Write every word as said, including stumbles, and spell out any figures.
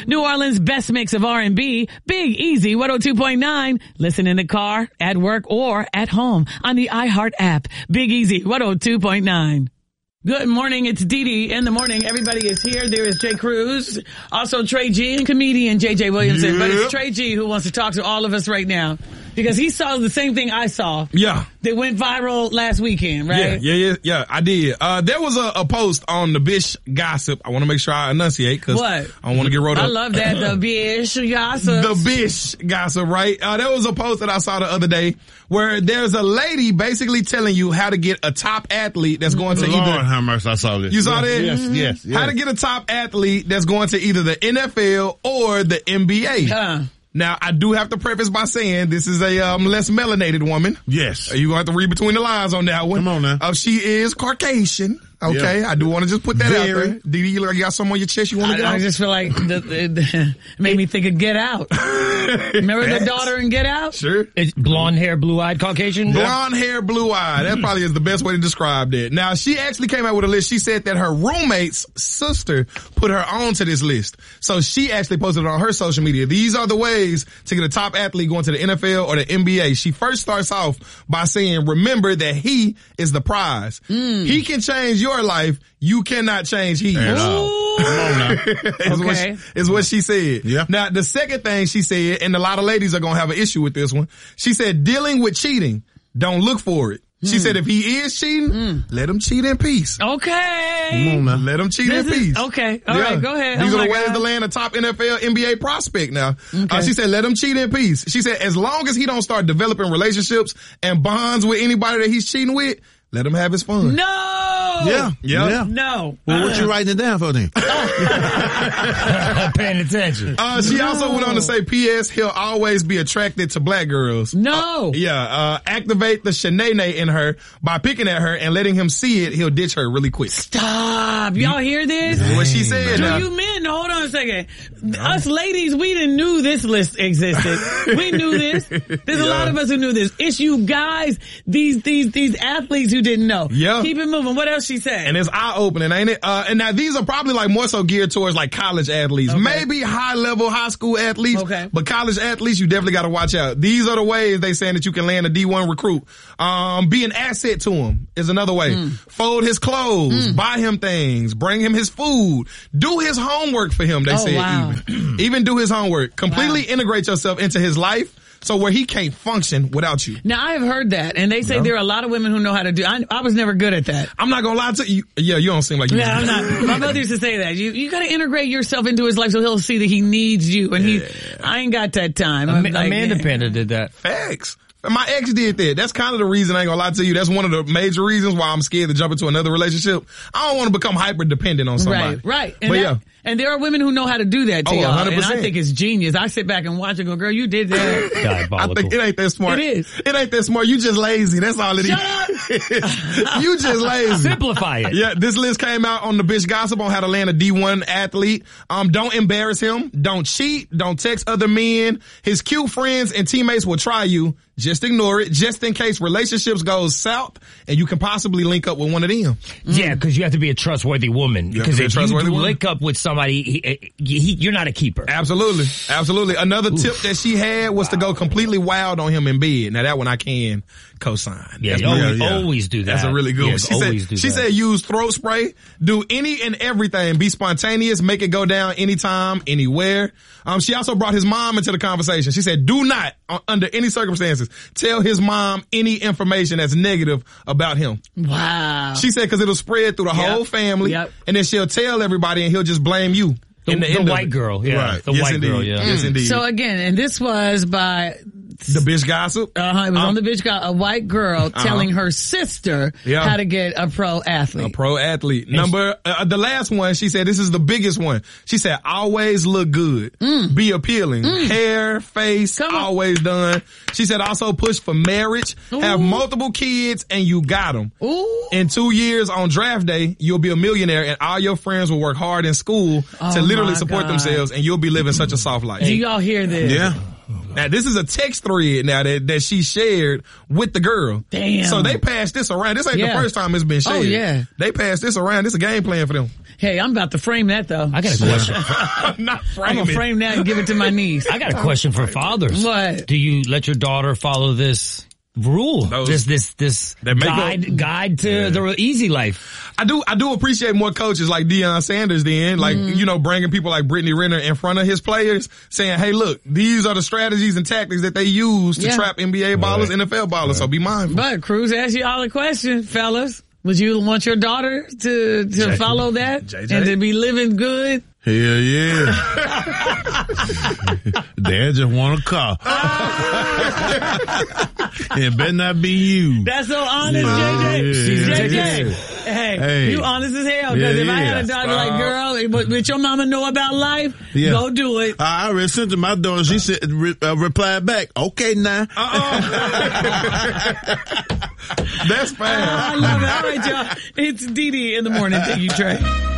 New Orleans' best mix of R and B, Big Easy one oh two point nine. Listen in the car, at work, or at home on the iHeart app. Big Easy one oh two point nine. Good morning. It's Dee Dee in the morning. Everybody is here. There is Jay Cruz, also Trey G, and comedian J J Williamson. Yep. But it's Trey G who wants to talk to all of us right now because he saw the same thing I saw. Yeah. That went viral last weekend, right? Yeah, yeah, yeah, yeah. I did. Uh, there was a, a post on the Bish Gossip. I want to make sure I enunciate because I don't want to get wrote up. I love that. The Bish Gossip. The Bish Gossip, right? Uh, there was a post that I saw the other day where there's a lady basically telling you how to get a top athlete that's going to Lord either. Have mercy, I saw this. You saw that? Yes, yes, yes. How to get a top athlete that's going to either the N F L or the N B A. Huh. Now, I do have to preface by saying this is a um, less melanated woman. Yes. You're going to have to read between the lines on that one. Come on now. Uh, she is Caucasian. Okay, yeah. I do want to just put that Very. out there. Dee Dee, you look like you got something on your chest you want to get I, out? I just feel like the, the, the, it made me think of Get Out. Remember the daughter in Get Out? Sure. It's blonde hair, blue eyed Caucasian. Blonde hair, blue eye. That probably is the best way to describe that. Now, she actually came out with a list. She said that her roommate's sister put her onto this list. So she actually posted it on her social media. These are the ways to get a top athlete going to the N F L or the N B A. She first starts off by saying, remember that he is the prize. Mm. He can change your life. You cannot change he. At all. Come on now. is, okay. what she, is what she said. Yeah. Now, the second thing she said, and a lot of ladies are going to have an issue with this one, she said, dealing with cheating, don't look for it. She mm. said if he is cheating, mm. let him cheat in peace. Okay. Come on now. Let him cheat this in is, peace. Okay. All yeah. right. Go ahead. These oh are the ways God. to land a top N F L, N B A prospect now. Okay. Uh, she said let him cheat in peace. She said as long as he don't start developing relationships and bonds with anybody that he's cheating with, let him have his fun. No. Yeah. Yeah. yeah. No. Well, what you writing it down for then? Paying attention. Uh, she no. also went on to say, P S he'll always be attracted to black girls. No. Uh, yeah. Uh, activate the shenanay in her by picking at her and letting him see it. He'll ditch her really quick. Stop. Y'all hear this? That's what she said. Do now. you men? Hold on a second. No. Us ladies, we didn't knew this list existed. We knew this. There's yeah. a lot of us who knew this. It's you guys, these, these, these athletes who didn't know. Yeah. Keep it moving. What else she said? And it's eye-opening, ain't it? Uh, and now these are probably like more so geared towards like college athletes. Okay. Maybe high-level high school athletes. Okay. But college athletes, you definitely got to watch out. These are the ways they saying that you can land a D one recruit. Um, be an asset to him is another way. Mm. Fold his clothes, mm. buy him things, bring him his food, do his homework for him, they oh, said wow. even. Even do his homework. Completely wow. integrate yourself into his life. So where he can't function without you. Now I have heard that, and they say yeah. there are a lot of women who know how to do. I, I was never good at that. I'm not gonna lie to you. Yeah, you don't seem like you. Yeah, I'm not. My brother used to say that. You you got to integrate yourself into his life so he'll see that he needs you, and yeah. he. I ain't got that time. Am- like, Amanda Panda did that. Facts. My ex did that. That's kind of the reason I ain't gonna lie to you. That's one of the major reasons why I'm scared to jump into another relationship. I don't want to become hyper dependent on somebody. Right, right. And but that, yeah. And there are women who know how to do that to oh, y'all. one hundred percent. And I think it's genius. I sit back and watch and go, girl, you did that. Diabolical. I think it ain't that smart. It is. It ain't that smart. You just lazy. That's all it Shut is. up. You just lazy. Simplify it. Yeah, this list came out on the Bish Gossip on how to land a D one athlete. Um, don't embarrass him. Don't cheat. Don't text other men. His cute friends and teammates will try you. Just ignore it, just in case relationships goes south and you can possibly link up with one of them. Yeah, because you have to be a trustworthy woman. Because if you do link up with somebody, he, he, you're not a keeper. Absolutely, absolutely. Another Oof. tip that she had was wow. to go completely wild on him in bed. Now that one I can co-sign. Yeah, you always, yeah. always do that. That's a really good yes, one. She always said, do she that. said use throat spray, do any and everything, be spontaneous, make it go down anytime, anywhere. Um, she also brought his mom into the conversation. She said, do not, uh, under any circumstances, tell his mom any information that's negative about him. Wow. She said, cause it'll spread through the yep. whole family, yep. and then she'll tell everybody and he'll just blame you. The, in the, the end white girl, yeah. Right. The yes, white indeed. girl, yeah. Yes, mm. indeed. So again, and this was by the Bish Gossip. Uh huh. It was um, on the Bish Gossip. A white girl uh-huh. telling her sister yeah. how to get a pro athlete. A pro athlete. Number uh, the last one. She said this is the biggest one. She said always look good, mm. be appealing, mm. hair, face, always done. She said also push for marriage, Ooh. have multiple kids, and you got them. Ooh. In two years on draft day, you'll be a millionaire, and all your friends will work hard in school oh to literally support God. themselves, and you'll be living such a soft life. Do y'all hear this? Yeah. Now this is a text thread now that, that she shared with the girl. Damn. So they passed this around. This ain't yeah. the first time it's been shared. Oh yeah. They passed this around. This is a game plan for them. Hey, I'm about to frame that though. I got a question. Not I'm frame gonna it. frame that and give it to my niece. I got a question for fathers. What? Do you let your daughter follow this rule? Those- this this this That make guide up- guide to Yeah. the easy life. I do, I do appreciate more coaches like Deion Sanders then, like, Mm-hmm. you know, bringing people like Brittany Renner in front of his players saying, hey, look, these are the strategies and tactics that they use to Yeah. trap N B A ballers, N F L ballers. So be mindful. But Cruz asked you all a question, fellas. Would you want your daughter to, to follow that J J? and to be living good? Hell yeah. Dad just want a car. It better not be you. That's so honest, Yeah, J J. yeah, J J. yeah. Hey, Hey. you honest as hell. Because Yeah, if I had a yeah. daughter like, girl, but, but your mama know about life, Yeah. go do it. I already sent to my daughter. She said, re- uh, replied back, okay now. That's fast. I love it. All right, y'all. It's Dee Dee in the morning. Thank you, Trey.